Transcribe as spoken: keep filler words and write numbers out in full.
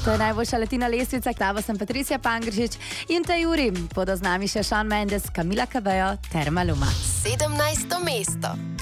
To je najboljša letina lestvica, tabo sem Patricija Pangržič in tej uri bodo z nami še Shawn Mendes, Camila Cabello ter Maluma. sedemnajsto mesto.